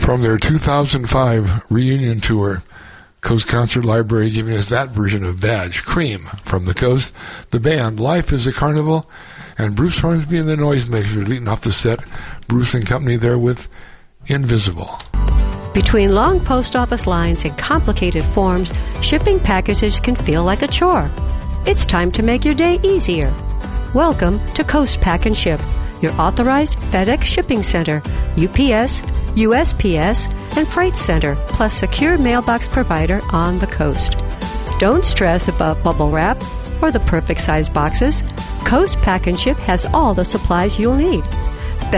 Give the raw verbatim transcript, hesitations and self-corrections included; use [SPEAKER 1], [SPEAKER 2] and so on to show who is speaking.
[SPEAKER 1] From their two thousand five reunion tour, Coast Concert Library giving us that version of Badge, Cream, from the Coast. The band, Life is a Carnival, and Bruce Hornsby and the Noisemakers leading off the set. Bruce and company there with Invisible.
[SPEAKER 2] Between long post office lines and complicated forms, shipping packages can feel like a chore. It's time to make your day easier. Welcome to Coast Pack and Ship, your authorized FedEx shipping center, U P S, U S P S, and Freight Center, plus secure mailbox provider on the coast. Don't stress about bubble wrap or the perfect size boxes. Coast Pack and Ship has all the supplies you'll need.